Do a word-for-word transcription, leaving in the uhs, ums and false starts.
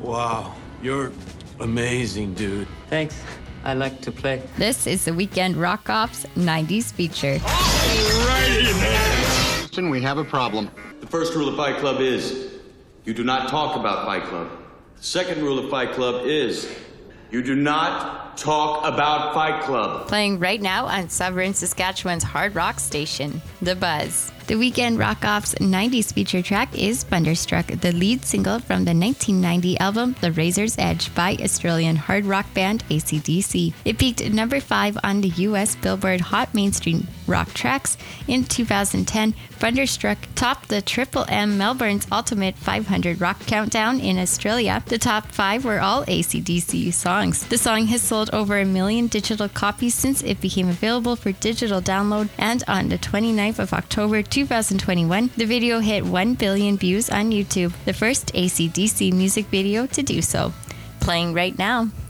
Wow, you're amazing, dude. Thanks. I like to play. This is the Weekend Rock Off's nineties feature. Alrighty then. We have a problem. The first rule of Fight Club is you do not talk about Fight Club. The second rule of Fight Club is you do not talk about Fight Club. Playing right now on Sovereign, Saskatchewan's hard rock station, The Buzz. The Weekend Rock Off's nineties feature track is Thunderstruck, the lead single from the nineteen ninety album The Razor's Edge by Australian hard rock band A C D C. It peaked at number five on the U S Billboard Hot Mainstream Rock Tracks in two thousand ten. Thunderstruck topped the Triple M Melbourne's Ultimate five hundred Rock Countdown in Australia. The top five were all A C D C songs. The song has sold over a million digital copies since it became available for digital download, and on the twenty-ninth of October two thousand twenty-one, the video hit one billion views on YouTube, the first A C D C music video to do so. Playing right now.